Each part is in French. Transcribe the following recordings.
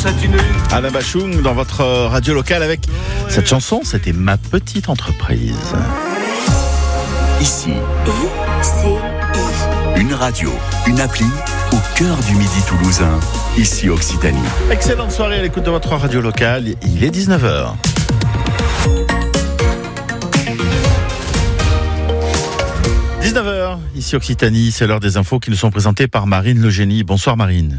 satinée. Alain Bachung dans votre radio locale avec cette chanson, c'était Ma Petite Entreprise. Ici, une radio, une appli au cœur du Midi toulousain. Ici Occitanie. Excellente soirée à l'écoute de votre radio locale. Il est 19h. 19h, ici Occitanie, c'est l'heure des infos qui nous sont présentées par Marine Legénie. Bonsoir Marine.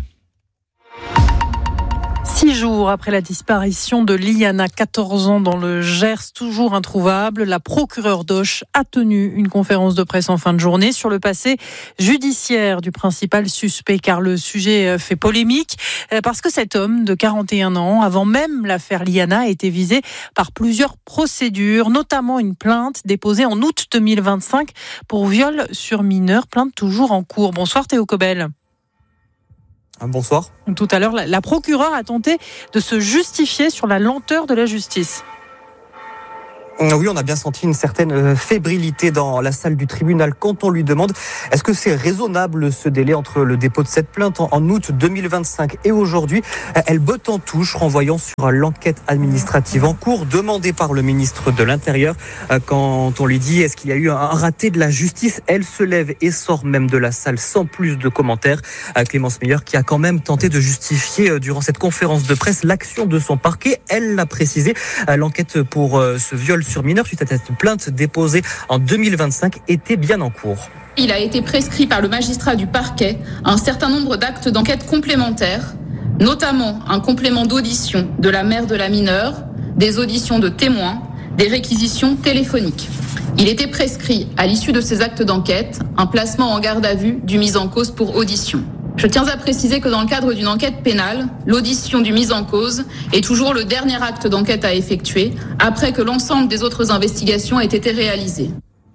6 jours après la disparition de Liana, 14 ans, dans le Gers, toujours introuvable, la procureure d'Auch a tenu une conférence de presse en fin de journée sur le passé judiciaire du principal suspect, car le sujet fait polémique, parce que cet homme de 41 ans, avant même l'affaire Liana, a été visé par plusieurs procédures, notamment une plainte déposée en août 2025 pour viol sur mineur, plainte toujours en cours. Bonsoir Théo Cobel. Bonsoir. Tout à l'heure, la procureure a tenté de se justifier sur la lenteur de la justice. Oui, on a bien senti une certaine fébrilité dans la salle du tribunal quand on lui demande est-ce que c'est raisonnable ce délai entre le dépôt de cette plainte en août 2025 et aujourd'hui. Elle botte en touche, renvoyant sur l'enquête administrative en cours demandée par le ministre de l'Intérieur. Quand on lui dit est-ce qu'il y a eu un raté de la justice, elle se lève et sort même de la salle sans plus de commentaires. Clémence Meyer qui a quand même tenté de justifier durant cette conférence de presse l'action de son parquet. Elle l'a précisé, l'enquête pour ce viol sur mineur suite à cette plainte déposée en 2025 était bien en cours. Il a été prescrit par le magistrat du parquet un certain nombre d'actes d'enquête complémentaires, notamment un complément d'audition de la mère de la mineure, des auditions de témoins, des réquisitions téléphoniques. Il était prescrit, à l'issue de ces actes d'enquête, un placement en garde à vue du mis en cause pour audition. Je tiens à préciser que dans le cadre d'une enquête pénale, l'audition du mis en cause est toujours le dernier acte d'enquête à effectuer, après que l'ensemble des autres investigations aient été réalisées.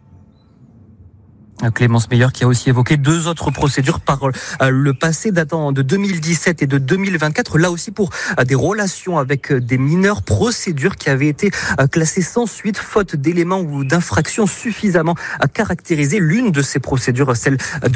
Clémence Meyer qui a aussi évoqué 2 autres procédures par le passé datant de 2017 et de 2024, là aussi pour des relations avec des mineurs, procédures qui avaient été classées sans suite faute d'éléments ou d'infractions suffisamment caractérisées. L'une de ces procédures, celle de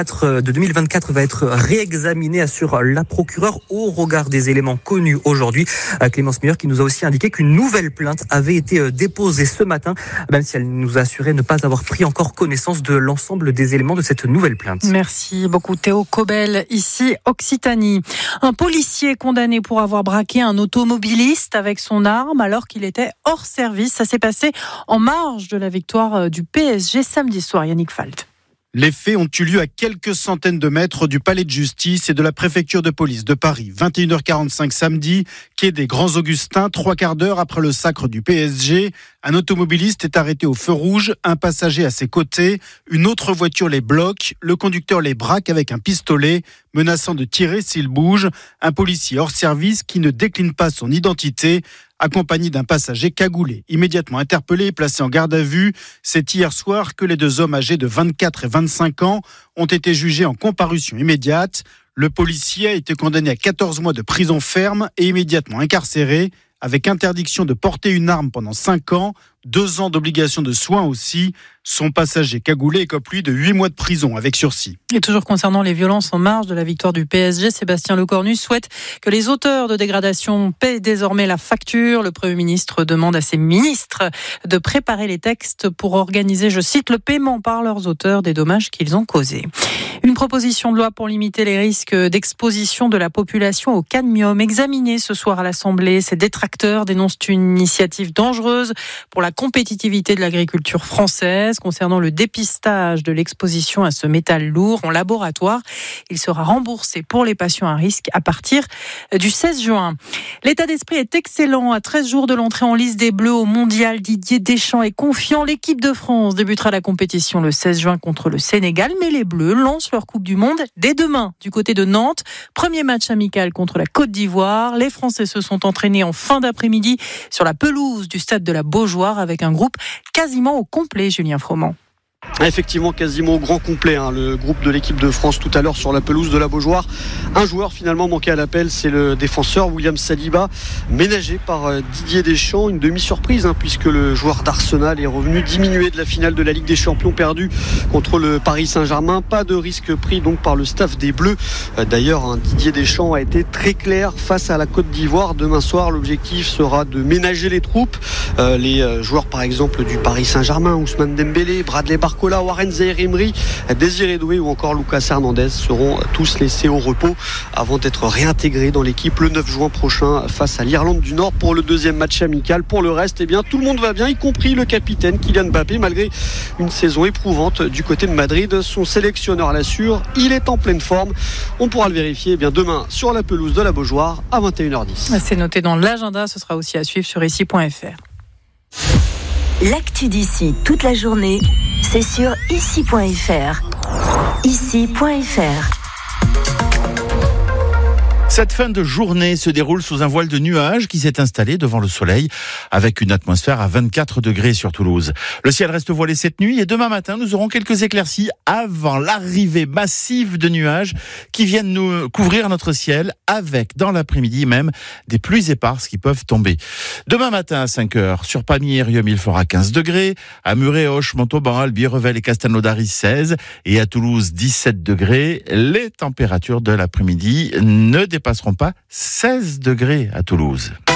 2024, va être réexaminée, assure la procureure au regard des éléments connus aujourd'hui. Clémence Meyer qui nous a aussi indiqué qu'une nouvelle plainte avait été déposée ce matin, même si elle nous a assuré ne pas avoir pris encore connaissance de l'ensemble des éléments de cette nouvelle plainte. Merci beaucoup Théo Cobel, ici Occitanie. Un policier condamné pour avoir braqué un automobiliste avec son arme alors qu'il était hors service. Ça s'est passé en marge de la victoire du PSG samedi soir. Yannick Falt. Les faits ont eu lieu à quelques centaines de mètres du palais de justice et de la préfecture de police de Paris. 21h45 samedi, quai des Grands Augustins, 3/4 d'heure après le sacre du PSG. Un automobiliste est arrêté au feu rouge, un passager à ses côtés. Une autre voiture les bloque. Le conducteur les braque avec un pistolet, menaçant de tirer s'il bouge. Un policier hors service qui ne décline pas son identité, accompagné d'un passager cagoulé. Immédiatement interpellé et placé en garde à vue, c'est hier soir que les 2 hommes âgés de 24 et 25 ans ont été jugés en comparution immédiate. Le policier a été condamné à 14 mois de prison ferme et immédiatement incarcéré, avec interdiction de porter une arme pendant 5 ans, 2 ans d'obligation de soins aussi. Son passager cagoulé écope lui de 8 mois de prison avec sursis. Et toujours concernant les violences en marge de la victoire du PSG, Sébastien Lecornu souhaite que les auteurs de dégradation paient désormais la facture. Le Premier ministre demande à ses ministres de préparer les textes pour organiser, je cite, le paiement par leurs auteurs des dommages qu'ils ont causés. Une proposition de loi pour limiter les risques d'exposition de la population au cadmium examinée ce soir à l'Assemblée. Ses détracteurs dénoncent une initiative dangereuse pour la compétitivité de l'agriculture française. Concernant le dépistage de l'exposition à ce métal lourd en laboratoire, il sera remboursé pour les patients à risque à partir du 16 juin. L'état d'esprit est excellent. À 13 jours de l'entrée en lice des Bleus au Mondial, Didier Deschamps est confiant. L'équipe de France débutera la compétition le 16 juin contre le Sénégal, mais les Bleus lancent leur Coupe du Monde dès demain du côté de Nantes. Premier match amical contre la Côte d'Ivoire. Les Français se sont entraînés en fin d'après-midi sur la pelouse du stade de la Beaujoire avec un groupe quasiment au complet, Julien Froment. Effectivement, quasiment au grand complet, le groupe de l'équipe de France tout à l'heure sur la pelouse de la Beaujoire. Un joueur finalement manqué à l'appel, c'est le défenseur William Saliba, ménagé par Didier Deschamps. Une demi-surprise puisque le joueur d'Arsenal est revenu diminué de la finale de la Ligue des Champions perdue contre le Paris Saint-Germain. Pas de risque pris donc par le staff des Bleus. D'ailleurs, Didier Deschamps a été très clair face à la Côte d'Ivoire. Demain soir, l'objectif sera de ménager les troupes. Les joueurs par exemple du Paris Saint-Germain, Ousmane Dembélé, Bradley Barcola, Warren Zaïre-Emery, Désiré Doué ou encore Lucas Hernandez seront tous laissés au repos avant d'être réintégrés dans l'équipe le 9 juin prochain face à l'Irlande du Nord pour le deuxième match amical. Pour le reste, tout le monde va bien, y compris le capitaine Kylian Mbappé, malgré une saison éprouvante du côté de Madrid. Son sélectionneur l'assure, il est en pleine forme. On pourra le vérifier demain sur la pelouse de la Beaujoire à 21h10. C'est noté dans l'agenda, ce sera aussi à suivre sur ici.fr. L'actu d'ici toute la journée, c'est sur ici.fr. Ici.fr. Cette fin de journée se déroule sous un voile de nuages qui s'est installé devant le soleil avec une atmosphère à 24 degrés sur Toulouse. Le ciel reste voilé cette nuit et demain matin, nous aurons quelques éclaircies avant l'arrivée massive de nuages qui viennent nous couvrir notre ciel avec, dans l'après-midi même, des pluies éparses qui peuvent tomber. Demain matin à 5h, sur Pamiers et Riom, il fera 15 degrés. À Muret, Auch, Montauban, Albi, Revel et Castelnaudary, 16. Et à Toulouse, 17 degrés. Les températures de l'après-midi ne dépasseront pas 16 degrés à Toulouse.